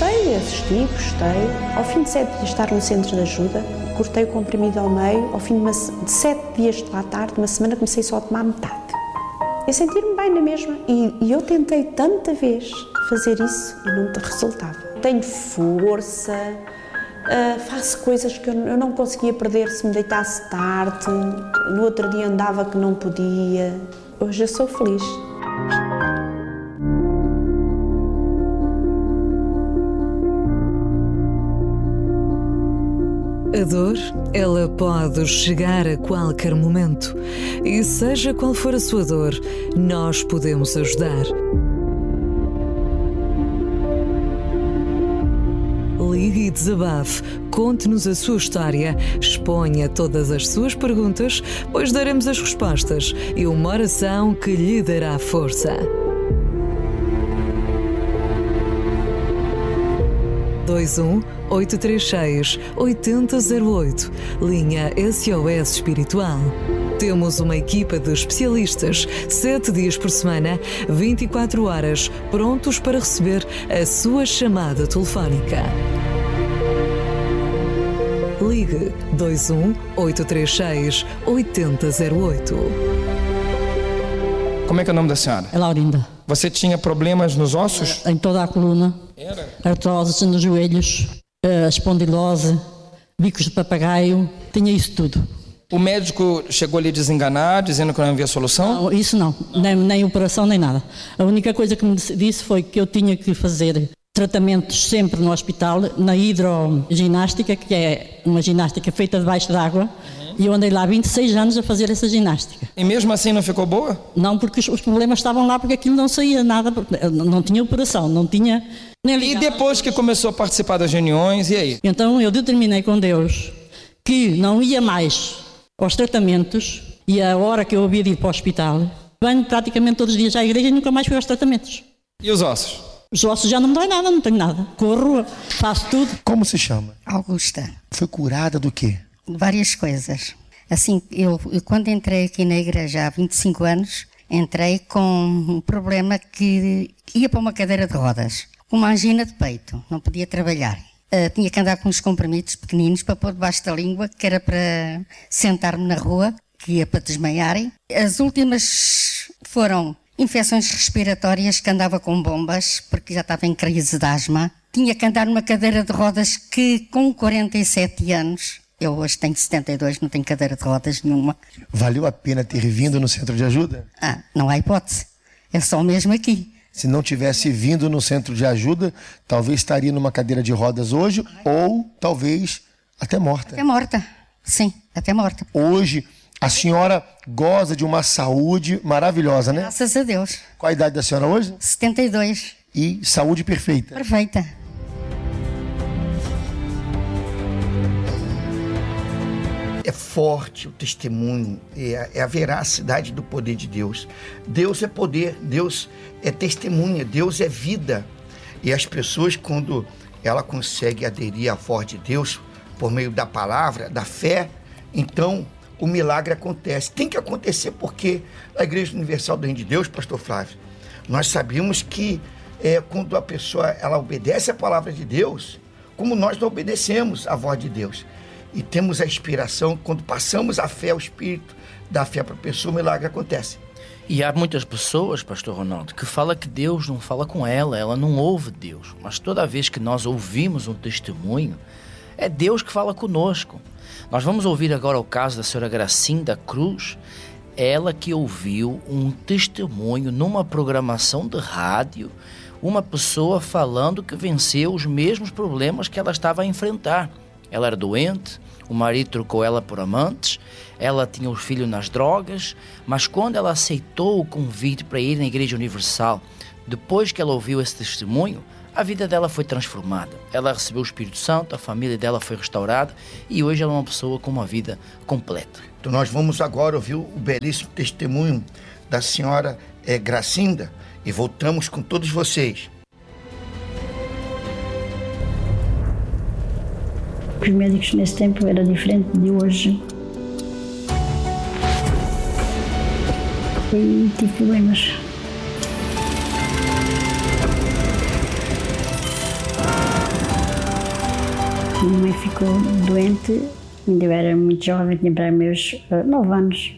gostei, assisti, gostei. Ao fim de 7 dias de estar no centro de ajuda, cortei o comprimido ao meio. Ao fim de 7 dias de lá tarde, uma semana, comecei só a tomar metade. Eu senti-me bem na mesma e eu tentei tanta vez fazer isso e não resultava. Tenho força, faço coisas que eu não conseguia perder se me deitasse tarde. No outro dia andava que não podia. Hoje eu sou feliz. A dor, ela pode chegar a qualquer momento. E seja qual for a sua dor, nós podemos ajudar. Ligue e desabafe, conte-nos a sua história, exponha todas as suas perguntas, pois daremos as respostas e uma oração que lhe dará força. 21-836-8008, linha SOS Espiritual. Temos uma equipa de especialistas, 7 dias por semana, 24 horas, prontos para receber a sua chamada telefónica. Ligue 21-836-8008. Como é que é o nome da senhora? É Laurinda. Você tinha problemas nos ossos? Em toda a coluna. Era? Artrose nos joelhos, espondilose, bicos de papagaio, tinha isso tudo. O médico chegou a lhe desenganar, dizendo que não havia solução? Não, isso não, nem operação nem nada. A única coisa que me disse foi que eu tinha que fazer tratamentos sempre no hospital, na hidroginástica, que é uma ginástica feita debaixo d'água, e eu andei lá 26 anos a fazer essa ginástica. E mesmo assim não ficou boa? Não, porque os problemas estavam lá, porque aquilo não saía nada, não tinha operação, não tinha... E depois que começou a participar das reuniões, e aí? Então eu determinei com Deus que não ia mais aos tratamentos, e a hora que eu havia de ir para o hospital, venho praticamente todos os dias à igreja e nunca mais fui aos tratamentos. E os ossos? Os ossos já não me dói nada, não tenho nada. Corro, faço tudo. Como se chama? Augusta. Foi curada do quê? Várias coisas. Assim, eu quando entrei aqui na igreja há 25 anos, entrei com um problema que ia para uma cadeira de rodas, com uma angina de peito, não podia trabalhar. Tinha que andar com uns comprimidos pequeninos para pôr debaixo da língua, que era para sentar-me na rua, que ia para desmaiarem. As últimas foram infecções respiratórias, que andava com bombas, porque já estava em crise de asma. Tinha que andar numa cadeira de rodas que, com 47 anos, eu hoje tenho 72, não tenho cadeira de rodas nenhuma. Valeu a pena ter vindo no centro de ajuda? Não há hipótese. É só mesmo aqui. Se não tivesse vindo no centro de ajuda, talvez estaria numa cadeira de rodas hoje, ou talvez até morta. Até morta, sim, até morta. Hoje, a senhora goza de uma saúde maravilhosa, né? Graças a Deus. Qual a idade da senhora hoje? 72. E saúde perfeita? Perfeita. É forte o testemunho, é a veracidade do poder de Deus. Deus é poder, Deus é testemunha, Deus é vida. E as pessoas, quando ela consegue aderir à voz de Deus por meio da palavra, da fé, então o milagre acontece. Tem que acontecer porque a Igreja Universal do Reino de Deus, pastor Flávio, nós sabemos que quando a pessoa ela obedece à palavra de Deus, como nós não obedecemos à voz de Deus, e temos a inspiração, quando passamos a fé, o Espírito da fé para a pessoa, o milagre acontece. E há muitas pessoas, pastor Ronaldo, que falam que Deus não fala com ela não ouve Deus. Mas toda vez que nós ouvimos um testemunho, é Deus que fala conosco. Nós vamos ouvir agora o caso da senhora Gracinda Cruz, ela que ouviu um testemunho numa programação de rádio, uma pessoa falando que venceu os mesmos problemas que ela estava a enfrentar. Ela era doente, o marido trocou ela por amantes, ela tinha os filhos nas drogas, mas quando ela aceitou o convite para ir na Igreja Universal, depois que ela ouviu esse testemunho, a vida dela foi transformada. Ela recebeu o Espírito Santo, a família dela foi restaurada e hoje ela é uma pessoa com uma vida completa. Então nós vamos agora ouvir o belíssimo testemunho da senhora Gracinda e voltamos com todos vocês. Os médicos nesse tempo era diferente de hoje. E tive problemas. Minha mãe ficou doente, ainda eu era muito jovem, tinha para meus 9 anos.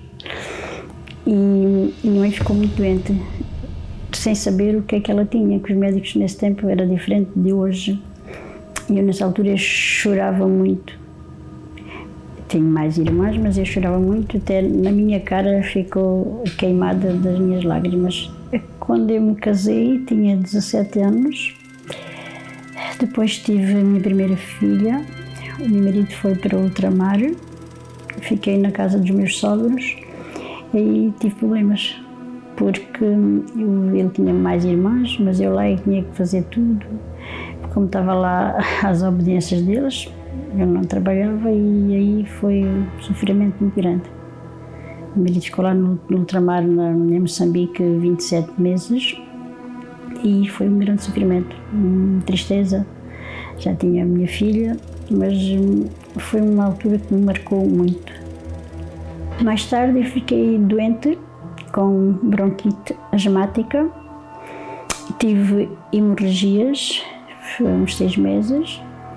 E minha mãe ficou muito doente, sem saber o que é que ela tinha, que os médicos nesse tempo era diferente de hoje. E eu nessa altura chorava muito. Tenho mais irmãs, mas eu chorava muito, até na minha cara ficou queimada das minhas lágrimas. Quando eu me casei, tinha 17 anos. Depois tive a minha primeira filha, o meu marido foi para ultramar, fiquei na casa dos meus sogros e tive problemas, porque ele tinha mais irmãs, mas eu lá tinha que fazer tudo. Como estava lá às obediências deles, eu não trabalhava e aí foi um sofrimento muito grande. O meu marido ficou lá no ultramar, em Moçambique, 27 meses. E foi um grande sofrimento, tristeza. Já tinha a minha filha, mas foi uma altura que me marcou muito. Mais tarde eu fiquei doente com bronquite asmática, tive hemorragias, uns 6 meses.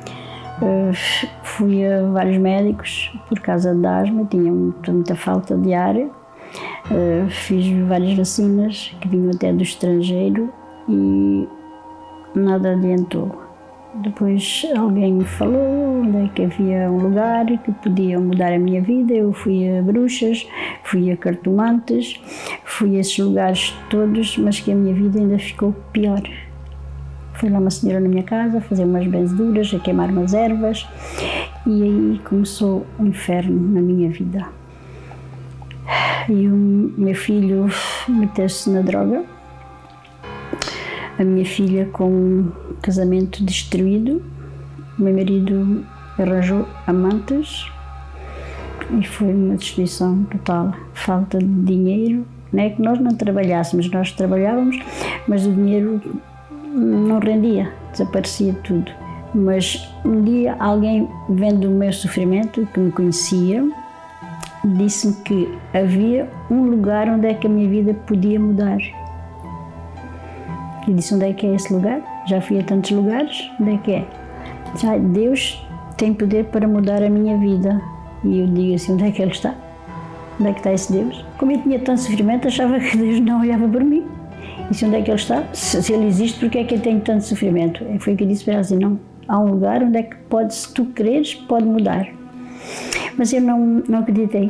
Fui a vários médicos por causa da asma, tinha muita falta de ar. Fiz várias vacinas que vinham até do estrangeiro e nada adiantou. Depois alguém me falou onde é que havia um lugar que podia mudar a minha vida. Eu fui a bruxas, fui a cartomantes, fui a esses lugares todos, mas que a minha vida ainda ficou pior. Foi lá uma senhora na minha casa a fazer umas benzeduras, a queimar umas ervas e aí começou o inferno na minha vida. E o meu filho meteu-se na droga. A minha filha com um casamento destruído, o meu marido arranjou amantes e foi uma destruição total, falta de dinheiro. Não é que nós não trabalhássemos, nós trabalhávamos, mas o dinheiro não rendia, desaparecia tudo. Mas um dia alguém, vendo o meu sofrimento, que me conhecia, disse-me que havia um lugar onde é que a minha vida podia mudar. Eu disse, onde é que é esse lugar? Já fui a tantos lugares, onde é que é? Já Deus tem poder para mudar a minha vida. E eu digo assim, onde é que Ele está? Onde é que está esse Deus? Como eu tinha tanto sofrimento, achava que Deus não olhava por mim. E disse, onde é que Ele está? Se Ele existe, por que é que eu tenho tanto sofrimento? E foi o que eu disse para ela assim, não, há um lugar onde é que pode, se tu quereres, pode mudar. Mas eu não acreditei.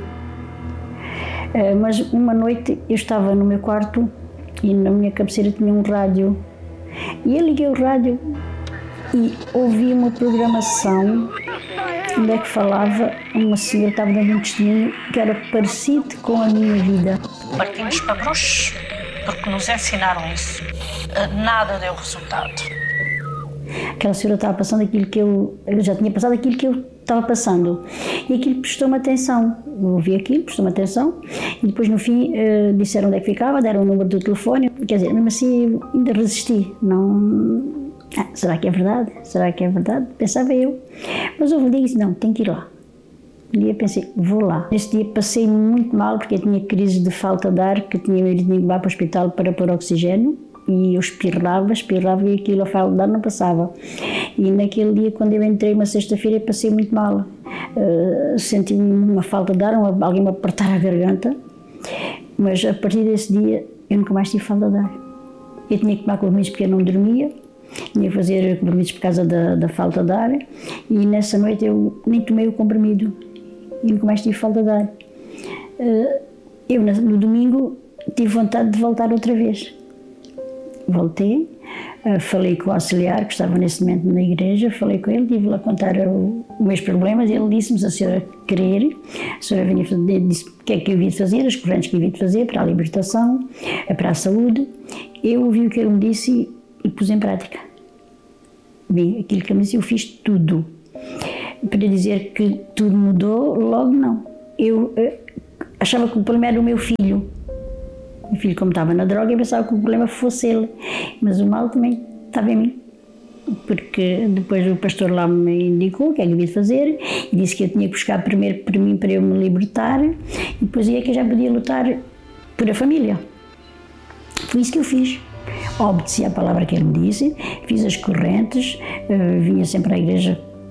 Mas uma noite eu estava no meu quarto e na minha cabeceira tinha um rádio. E eu liguei o rádio e ouvi uma programação onde é que falava, uma senhora estava dando um testemunho que era parecido com a minha vida. Partimos para bruxos porque nos ensinaram isso. Nada deu resultado. Aquela senhora estava passando aquilo que eu já tinha passado, aquilo que eu estava passando. E aquilo prestou-me atenção. Eu ouvi aquilo, prestou-me atenção. E depois, no fim, disseram onde é que ficava, deram o número do telefone. Quer dizer, mesmo assim, eu ainda resisti. Não... será que é verdade? Será que é verdade? Pensava eu. Mas houve um dia e disse, não, tenho que ir lá. Um dia pensei, vou lá. Nesse dia passei muito mal, porque eu tinha crises de falta de ar, que tinha ido levar para o hospital para pôr oxigênio. E eu espirrava e aquilo a falta de ar não passava. E naquele dia, quando eu entrei, uma sexta-feira, passei muito mal. Senti uma falta de ar, alguém me apertar a garganta. Mas a partir desse dia, eu nunca mais tive falta de ar. Eu tinha que tomar compromissos porque eu não dormia. Tinha que fazer compromissos por causa da falta de ar. E nessa noite eu nem tomei o comprimido. E nunca mais tive falta de ar. Eu, no domingo, tive vontade de voltar outra vez. Voltei, falei com o auxiliar, que estava nesse momento na igreja, falei com ele, tive lá a contar os meus problemas, ele disse-me, se a senhora querer, a senhora vinha fazer, disse o que é que eu havia de fazer, as correntes que eu havia de fazer para a libertação, para a saúde. Eu ouvi o que ele me disse e pus em prática. Bem, aquilo que ele me disse, eu fiz tudo. Para dizer que tudo mudou, logo não. Eu achava que o problema era o meu filho. O filho, como estava na droga, eu pensava que o problema fosse ele, mas o mal também estava em mim, porque depois o pastor lá me indicou o que é que eu devia fazer e disse que eu tinha que buscar primeiro por mim para eu me libertar e depois é que eu já podia lutar por a família. Foi isso que eu fiz. Obedeci à palavra que ele me disse, fiz as correntes, vinha sempre à igreja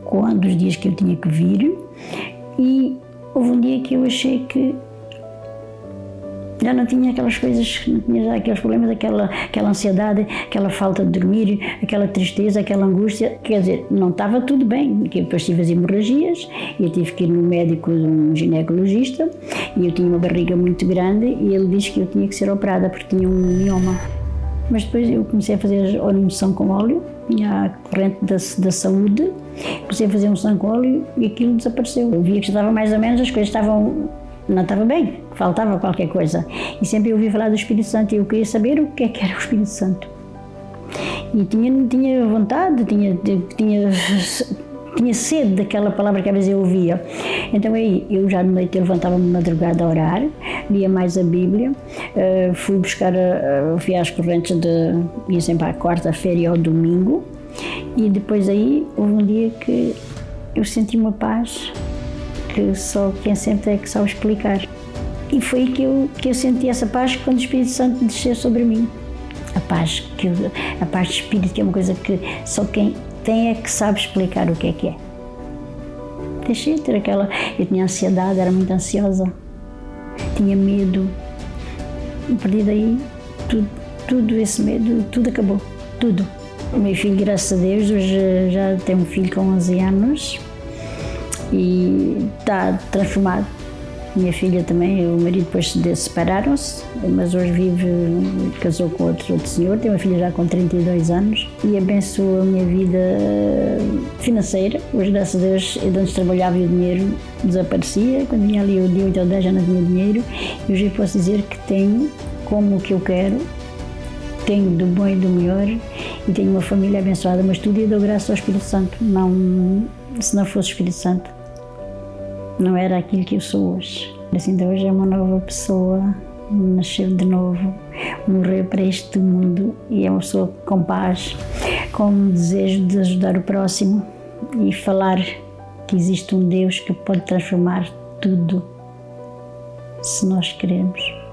quando os dias que eu tinha que vir, e houve um dia que eu achei que já não tinha aquelas coisas, não tinha já aqueles problemas, aquela ansiedade, aquela falta de dormir, aquela tristeza, aquela angústia. Quer dizer, não estava tudo bem, porque depois tive as hemorragias e eu tive que ir no médico, um ginecologista, e eu tinha uma barriga muito grande e ele disse que eu tinha que ser operada porque tinha um mioma. Mas depois eu comecei a fazer a unção com óleo, tinha a corrente da saúde, comecei a fazer unção com óleo e aquilo desapareceu. Eu via que já estava mais ou menos, as coisas não estava bem, faltava qualquer coisa. E sempre eu ouvi falar do Espírito Santo e eu queria saber o que era o Espírito Santo. E tinha vontade, tinha sede daquela palavra que às vezes eu ouvia. Então aí, eu já de noite levantava-me de madrugada a orar, lia mais a Bíblia, fui buscar, fui às correntes ia sempre à quarta-feira e ao domingo, e depois aí houve um dia que eu senti uma paz que só quem sente é que sabe explicar. E foi aí que eu senti essa paz quando o Espírito Santo desceu sobre mim. A paz de espírito, que é uma coisa que só quem tem é que sabe explicar o que é. Deixei de ter aquela... Eu tinha ansiedade, era muito ansiosa, tinha medo. A partir daí, tudo esse medo, tudo acabou, tudo. O meu filho, graças a Deus, hoje já tem um filho com 11 anos e está transformado. Minha filha também, o marido depois separaram-se, mas hoje casou com outro senhor, tem uma filha já com 32 anos e abençoou a minha vida financeira. Hoje, graças a Deus, eu antes trabalhava e o dinheiro desaparecia, quando vinha ali o dia 8 ou 10 já não tinha dinheiro. E hoje eu posso dizer que tenho como o que eu quero, tenho do bom e do melhor e tenho uma família abençoada, mas tudo eu dou graças ao Espírito Santo. Se não fosse o Espírito Santo, não era aquilo que eu sou hoje. Assim, então hoje é uma nova pessoa, nasceu de novo, morreu para este mundo e é uma pessoa com paz, com desejo de ajudar o próximo e falar que existe um Deus que pode transformar tudo, se nós queremos.